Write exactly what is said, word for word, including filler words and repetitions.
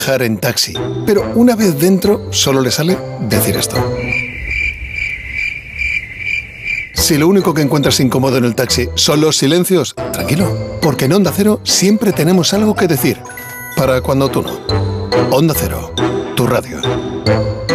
viajar en taxi, pero una vez dentro solo le sale decir esto. Si lo único que encuentras incómodo en el taxi son los silencios, tranquilo, porque en Onda Cero siempre tenemos algo que decir, para cuando tú no. Onda Cero, tu radio.